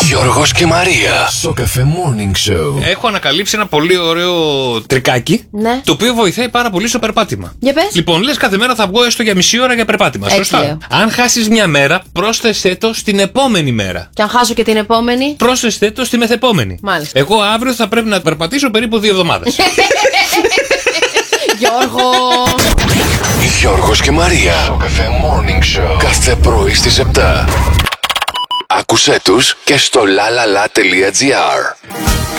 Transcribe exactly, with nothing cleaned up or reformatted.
Γιώργος και Μαρία. Σοκαφέ Morning Show. Έχω ανακαλύψει ένα πολύ ωραίο τρικάκι. Ναι. Το οποίο βοηθάει πάρα πολύ στο περπάτημα. Για πες. Λοιπόν, λες κάθε μέρα θα βγω έστω για μισή ώρα για περπάτημα. Έτσι Σωστά. λέω. Αν χάσεις μια μέρα, πρόσθεσέ το στην επόμενη μέρα. Και αν χάσω και την επόμενη. Πρόσθεσέ το στη μεθεπόμενη. Μάλιστα. Εγώ αύριο θα πρέπει να περπατήσω περίπου δύο εβδομάδες. Γιώργο. Γιώργος και Μαρία. Σοκαφέ Morning Show. Κάθε πρωί στις επτά. Άκουσέ τους και στο lalala.gr.